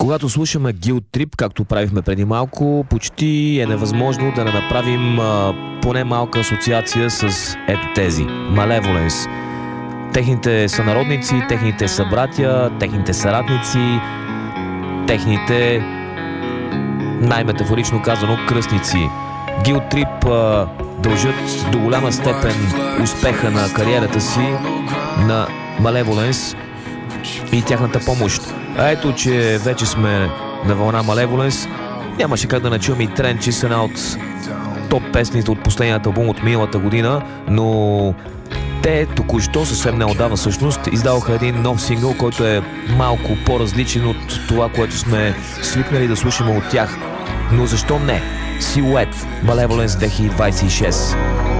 Когато слушаме Guilt Trip, както правихме преди малко, почти е невъзможно да не направим поне малка асоциация с ето тези Malevolence. Техните сънародници, техните събратя, техните съратници, техните, най-метафорично казано, кръстници. Guilt Trip дължат до голяма степен успеха на кариерата си на Malevolence и тяхната помощ. А ето, че вече сме на вълна Malevolence, нямаше как да не чуем и Trenches с една от топ песните от последният албум от миналата година, но те току-що, съвсем неотдавна всъщност, издаваха един нов сингъл, който е малко по-различен от това, което сме свикнали да слушаме от тях. Но защо не? Silhouette, Malevolence 2026.